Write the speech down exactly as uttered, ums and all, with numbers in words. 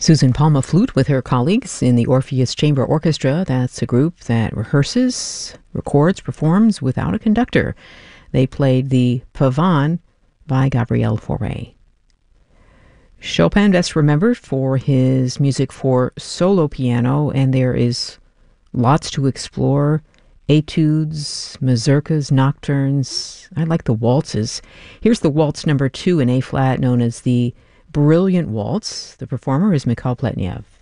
Susan Palma flute with her colleagues in the Orpheus Chamber Orchestra. That's a group that rehearses, records, performs without a conductor. They played the Pavane by Gabriel Fauré. Chopin best remembered for his music for solo piano, and there is lots to explore. Etudes, mazurkas, nocturnes. I like the waltzes. Here's the waltz number two in A-flat, known as the Brilliant Waltz. The performer is Mikhail Pletnev.